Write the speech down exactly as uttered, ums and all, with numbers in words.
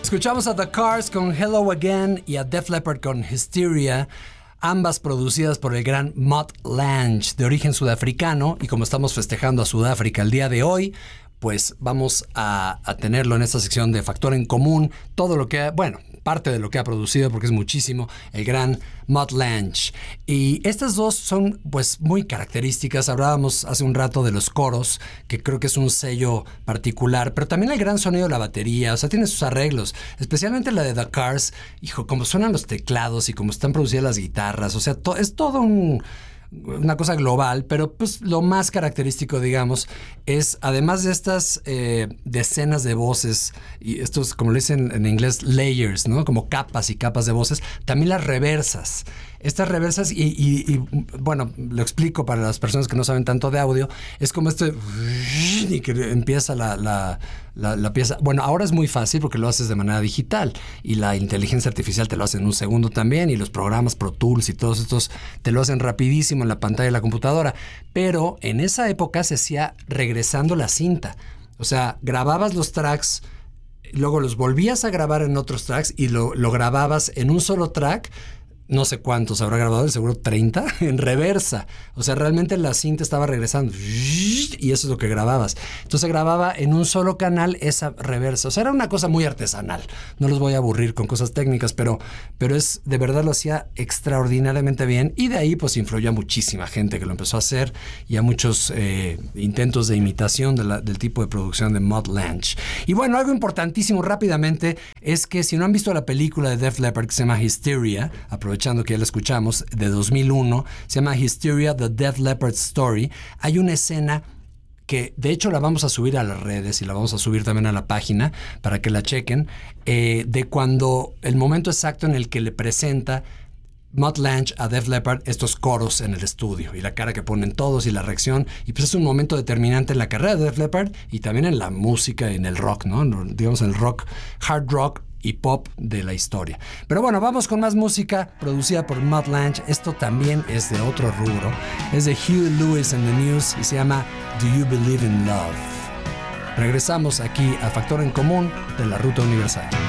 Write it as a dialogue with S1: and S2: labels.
S1: Escuchamos a The Cars con Hello Again y a Def Leppard con Hysteria, ambas producidas por el gran Mutt Lange, de origen sudafricano, y como estamos festejando a Sudáfrica el día de hoy, pues vamos a, a tenerlo en esta sección de Factor en Común, todo lo que, bueno, parte de lo que ha producido, porque es muchísimo, el gran Mutt Lange. Y estas dos son pues muy características. Hablábamos hace un rato de los coros, que creo que es un sello particular, pero también el gran sonido de la batería, o sea, tiene sus arreglos, especialmente la de The Cars, hijo, como suenan los teclados y como están producidas las guitarras, o sea, to- es todo un... una cosa global, pero pues lo más característico, digamos, es además de estas eh, decenas de voces y estos, como le dicen en inglés, layers, ¿no? Como capas y capas de voces, también las reversas. Estas reversas, y, y, y bueno, lo explico para las personas que no saben tanto de audio, es como este y que empieza la, la, la, la pieza. Bueno, ahora es muy fácil porque lo haces de manera digital y la inteligencia artificial te lo hace en un segundo también, y los programas Pro Tools y todos estos te lo hacen rapidísimo en la pantalla de la computadora. Pero en esa época se hacía regresando la cinta. O sea, grababas los tracks, luego los volvías a grabar en otros tracks y lo, lo grababas en un solo track. No sé cuántos habrá grabado, seguro treinta, en reversa. O sea, realmente la cinta estaba regresando y eso es lo que grababas. Entonces grababa en un solo canal esa reversa. O sea, era una cosa muy artesanal. No los voy a aburrir con cosas técnicas, pero, pero es, de verdad lo hacía extraordinariamente bien. Y de ahí pues influyó a muchísima gente que lo empezó a hacer y a muchos eh, intentos de imitación de la, del tipo de producción de Mutt Lange. Y bueno, algo importantísimo rápidamente es que si no han visto la película de Def Leppard que se llama Hysteria, aprovechando que ya la escuchamos, de dos mil uno, se llama Hysteria, The Def Leppard Story. Hay una escena que de hecho la vamos a subir a las redes y la vamos a subir también a la página para que la chequen, eh, de cuando el momento exacto en el que le presenta Mutt Lange a Def Leppard estos coros en el estudio y la cara que ponen todos y la reacción, y pues es un momento determinante en la carrera de Def Leppard y también en la música y en el rock, ¿no? Digamos en el rock, hard rock y pop de la historia. Pero bueno, vamos con más música producida por Mutt Lange. Esto también es de otro rubro, es de Huey Lewis and the News y se llama Do You Believe in Love. Regresamos aquí a Factor en Común de la Ruta Universal.